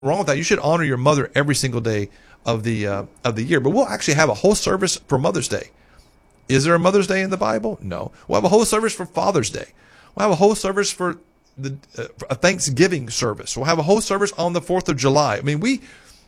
wrong with that. You should honor your mother every single day of the year. But we'll actually have a whole service for Mother's Day. Is there a Mother's Day in the Bible? No. We'll have a whole service for Father's Day. We'll have a whole service for a Thanksgiving service. We'll have a whole service on the 4th of July. I mean, we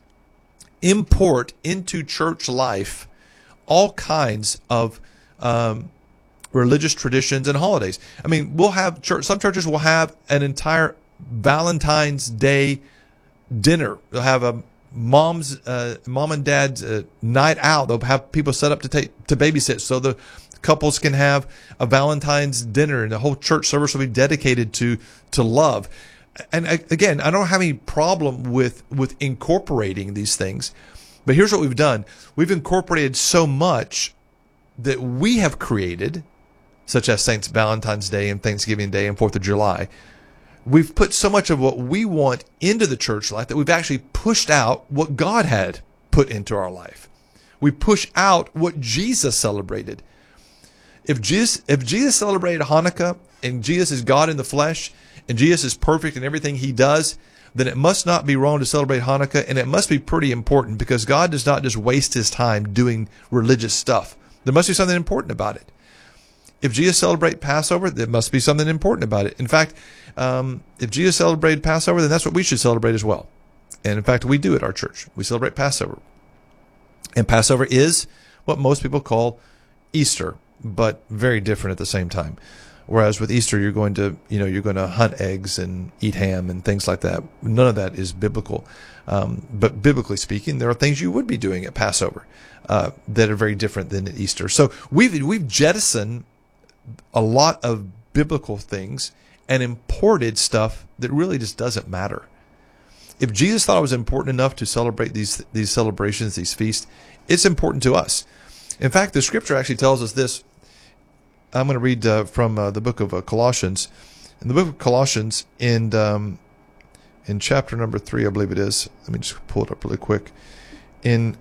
import into church life all kinds of religious traditions and holidays. I mean, we'll have some churches will have an entire Valentine's Day dinner. They'll have a mom and dad's night out. They'll have people set up to babysit, so the couples can have a Valentine's dinner, and the whole church service will be dedicated to love. And again, I don't have any problem with incorporating these things, but here's what we've done. We've incorporated so much that we have created, such as Saint Valentine's Day and Thanksgiving Day and 4th of July. We've put so much of what we want into the church life that we've actually pushed out what God had put into our life. We push out what Jesus celebrated. If Jesus celebrated Hanukkah, and Jesus is God in the flesh, and Jesus is perfect in everything he does, then it must not be wrong to celebrate Hanukkah, and it must be pretty important, because God does not just waste his time doing religious stuff. There must be something important about it. If Jesus celebrated Passover, there must be something important about it. In fact, if Jesus celebrated Passover, then that's what we should celebrate as well. And in fact, we do at our church. We celebrate Passover. And Passover is what most people call Easter, but very different at the same time. Whereas with Easter, you're going to hunt eggs and eat ham and things like that. None of that is biblical. But biblically speaking, there are things you would be doing at Passover that are very different than at Easter. So we've jettisoned a lot of biblical things and imported stuff that really just doesn't matter. If Jesus thought it was important enough to celebrate these celebrations, these feasts, it's important to us. In fact, the scripture actually tells us this. I'm going to read from the book of Colossians. In the book of Colossians, in chapter number 3, I believe it is. Let me just pull it up really quick. In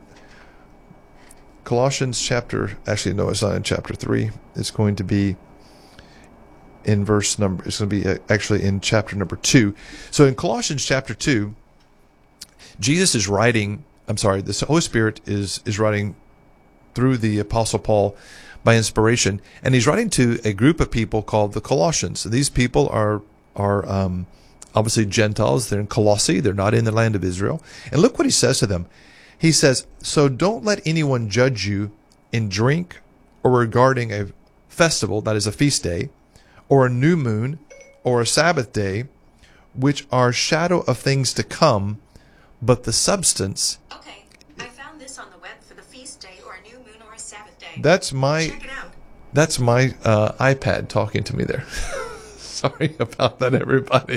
Colossians chapter, actually, no, it's not in chapter 3. It's going to be in it's going to be actually in chapter number 2. So in Colossians chapter 2, the Holy Spirit is writing through the Apostle Paul by inspiration, and he's writing to a group of people called the Colossians. These people are obviously Gentiles. They're in Colossae. They're not in the land of Israel. And look what he says to them. He says, "So don't let anyone judge you in drink or regarding a festival," that is a feast day, "or a new moon or a Sabbath day, which are shadow of things to come, but the substance." Okay, I found this on the web for the feast day or a new moon or a Sabbath day. That's my Check it out. That's my iPad talking to me there. Sorry about that, everybody.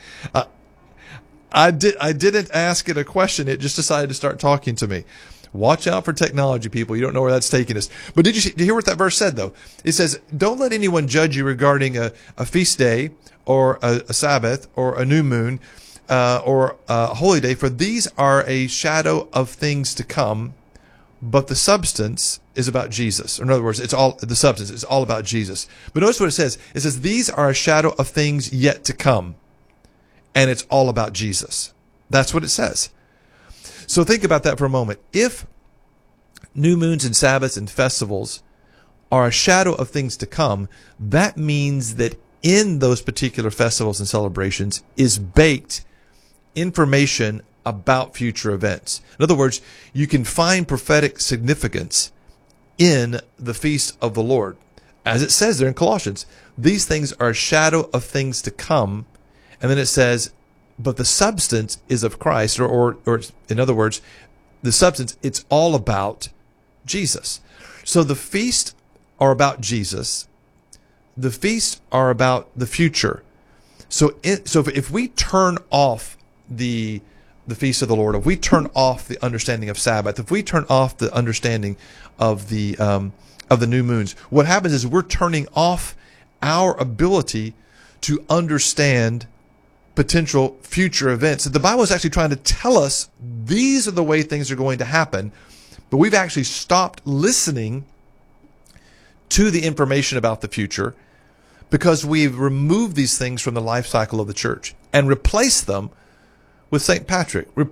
I didn't ask it a question. It just decided to start talking to me. Watch out for technology, people. You don't know where that's taking us. But did you hear what that verse said, though? It says, "Don't let anyone judge you regarding a feast day or a Sabbath or a new moon or a holy day, for these are a shadow of things to come, but the substance is about Jesus." Or in other words, it's all about Jesus. But notice what it says. It says, "These are a shadow of things yet to come." And it's all about Jesus. That's what it says. So think about that for a moment. If new moons and Sabbaths and festivals are a shadow of things to come, that means that in those particular festivals and celebrations is baked information about future events. In other words, you can find prophetic significance in the feast of the Lord. As it says there in Colossians, these things are a shadow of things to come. And then it says, but the substance is of Christ, or in other words, the substance, it's all about Jesus. So the feasts are about Jesus. The feasts are about the future. So if we turn off the feast of the Lord, if we turn off the understanding of Sabbath, if we turn off the understanding of the new moons, what happens is we're turning off our ability to understand potential future events. The Bible is actually trying to tell us these are the way things are going to happen, but we've actually stopped listening to the information about the future because we've removed these things from the life cycle of the church and replaced them with St. Patrick.